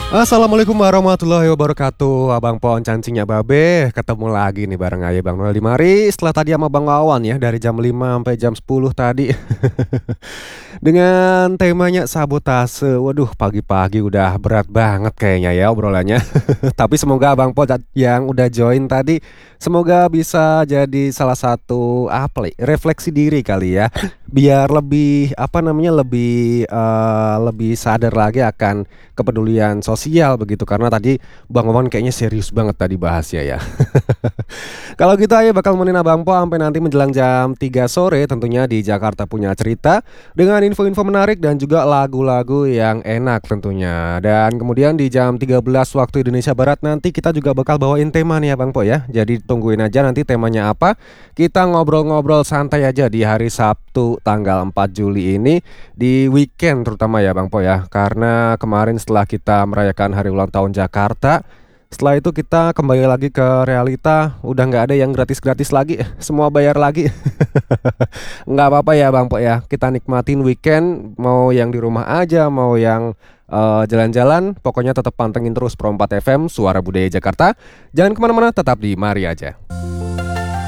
Assalamualaikum warahmatullahi wabarakatuh. Abang Pon cancingnya babe. Ketemu lagi nih bareng aja Bang Noel di mari. Setelah tadi sama Bang Wawan ya dari jam 5 sampai jam 10 tadi. Dengan temanya sabotase. Waduh, pagi-pagi udah berat banget kayaknya ya obrolannya. Tapi semoga Abang Pon yang udah join tadi semoga bisa jadi salah satu refleksi diri kali ya. Biar lebih lebih sadar lagi akan kepedulian sosial begitu, karena tadi Bang Wawan kayaknya serius banget tadi bahasnya ya. Kalau gitu ayo bakal nemenin Abang Po sampai nanti menjelang jam 3 sore tentunya di Jakarta Punya Cerita dengan info-info menarik dan juga lagu-lagu yang enak tentunya. Dan kemudian di jam 13 waktu Indonesia Barat nanti kita juga bakal bawain tema nih Abang Po ya. Jadi tungguin aja nanti temanya apa. Kita ngobrol-ngobrol santai aja di hari Sabtu tanggal 4 Juli ini, di weekend terutama ya Bang Po ya. Karena kemarin setelah kita merayakan hari ulang tahun Jakarta, setelah itu kita kembali lagi ke realita, udah nggak ada yang gratis-gratis lagi, semua bayar lagi. Nggak apa-apa ya Bang Po ya, kita nikmatin weekend, mau yang di rumah aja, mau yang jalan-jalan, pokoknya tetap pantengin terus Pro 4 FM, Suara Budaya Jakarta. Jangan kemana-mana, tetap di Mari aja.